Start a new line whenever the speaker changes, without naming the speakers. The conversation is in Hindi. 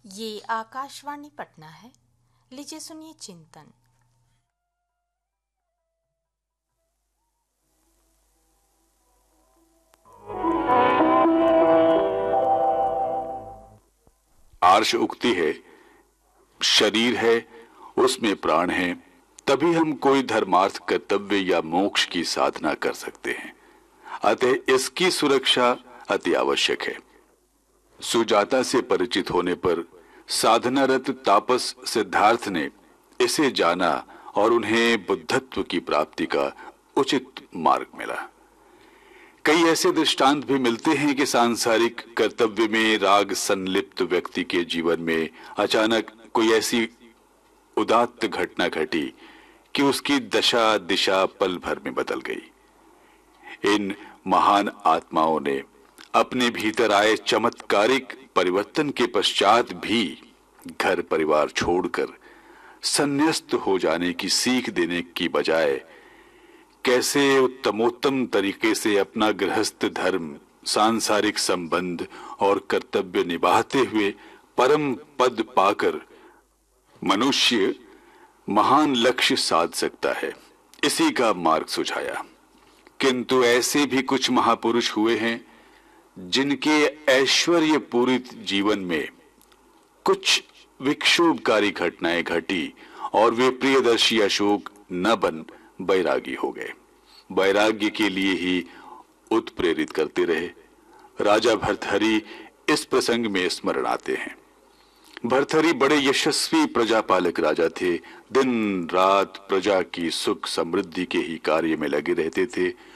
ये आकाशवाणी पटना है। लीजिए सुनिए चिंतन।
आर्ष उक्ति है, शरीर है उसमें प्राण है, तभी हम कोई धर्मार्थ कर्तव्य या मोक्ष की साधना कर सकते हैं। अतः इसकी सुरक्षा अति आवश्यक है। सुजाता से परिचित होने पर साधनारत तापस सिद्धार्थ ने इसे जाना और उन्हें बुद्धत्व की प्राप्ति का उचित मार्ग मिला। कई ऐसे दृष्टांत भी मिलते हैं कि सांसारिक कर्तव्य में राग संलिप्त व्यक्ति के जीवन में अचानक कोई ऐसी उदात्त घटना घटी कि उसकी दशा दिशा पल भर में बदल गई। इन महान आत्माओं ने अपने भीतर आए चमत्कारिक परिवर्तन के पश्चात भी घर परिवार छोड़कर संन्यस्त हो जाने की सीख देने की बजाय कैसे उत्तमोत्तम तरीके से अपना गृहस्थ धर्म, सांसारिक संबंध और कर्तव्य निभाते हुए परम पद पाकर मनुष्य महान लक्ष्य साध सकता है, इसी का मार्ग सुझाया। किंतु ऐसे भी कुछ महापुरुष हुए हैं जिनके ऐश्वर्य पूरित जीवन में कुछ विक्षोभकारी घटनाएं घटी और वे प्रियदर्शी अशोक न बन बैरागी हो गए। वैराग्य के लिए ही उत्प्रेरित करते रहे। राजा भर्तहरि इस प्रसंग में स्मरण आते हैं। भर्तहरि बड़े यशस्वी प्रजापालक राजा थे। दिन रात प्रजा की सुख समृद्धि के ही कार्य में लगे रहते थे।